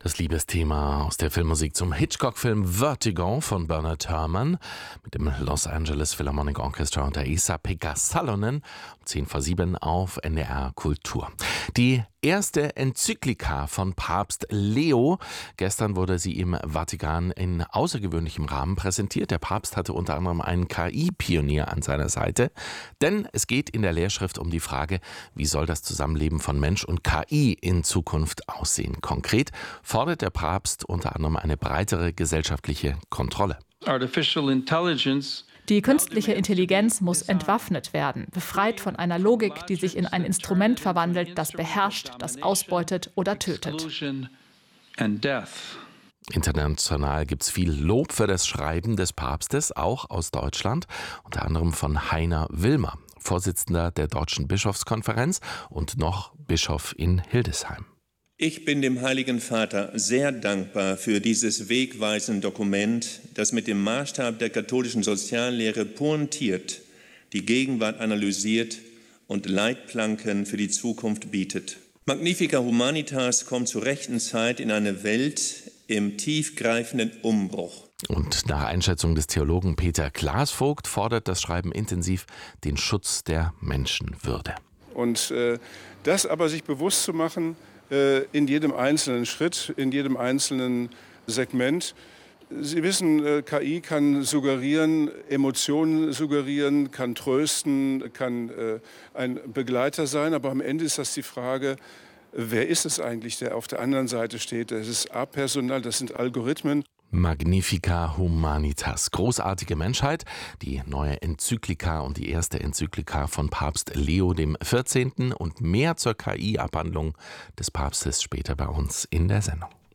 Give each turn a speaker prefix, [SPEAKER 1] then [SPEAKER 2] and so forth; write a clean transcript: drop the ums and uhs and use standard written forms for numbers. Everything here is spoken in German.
[SPEAKER 1] Das Liebesthema aus der Filmmusik zum Hitchcock-Film Vertigo von Bernard Herrmann mit dem Los Angeles Philharmonic Orchestra und der Esa-Pekka Salonen um 7:10 auf NDR Kultur. Die erste Enzyklika von Papst Leo. Gestern wurde sie im Vatikan in außergewöhnlichem Rahmen präsentiert. Der Papst hatte unter anderem einen KI-Pionier an seiner Seite. Denn es geht in der Lehrschrift um die Frage, wie soll das Zusammenleben von Mensch und KI in Zukunft aussehen. Konkret fordert der Papst unter anderem eine breitere gesellschaftliche Kontrolle.
[SPEAKER 2] Die künstliche Intelligenz muss entwaffnet werden, befreit von einer Logik, die sich in ein Instrument verwandelt, das beherrscht, das ausbeutet oder tötet.
[SPEAKER 1] International gibt es viel Lob für das Schreiben des Papstes, auch aus Deutschland, unter anderem von Heiner Wilmer, Vorsitzender der Deutschen Bischofskonferenz und noch Bischof in Hildesheim.
[SPEAKER 3] Ich bin dem Heiligen Vater sehr dankbar für dieses wegweisende Dokument, das mit dem Maßstab der katholischen Soziallehre pointiert, die Gegenwart analysiert und Leitplanken für die Zukunft bietet. Magnifica Humanitas kommt zur rechten Zeit in eine Welt im tiefgreifenden Umbruch.
[SPEAKER 1] Und nach Einschätzung des Theologen Peter Glasvogt fordert das Schreiben intensiv den Schutz der Menschenwürde.
[SPEAKER 4] Und das aber sich bewusst zu machen, in jedem einzelnen Schritt, in jedem einzelnen Segment. Sie wissen, KI kann suggerieren, Emotionen suggerieren, kann trösten, kann ein Begleiter sein. Aber am Ende ist das die Frage, wer ist es eigentlich, der auf der anderen Seite steht? Das ist apersonal, das sind Algorithmen.
[SPEAKER 1] Magnifica Humanitas, großartige Menschheit, die neue Enzyklika und die erste Enzyklika von Papst Leo XIV. Und mehr zur KI-Abhandlung des Papstes später bei uns in der Sendung.